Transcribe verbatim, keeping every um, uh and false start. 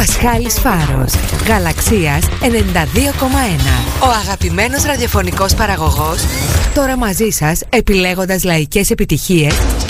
Πασχάλης Φάρος, Γαλαξίας ενενήντα δύο κόμμα ένα. Ο αγαπημένος ραδιοφωνικός παραγωγός, τώρα μαζί σας επιλέγοντας λαϊκές επιτυχίες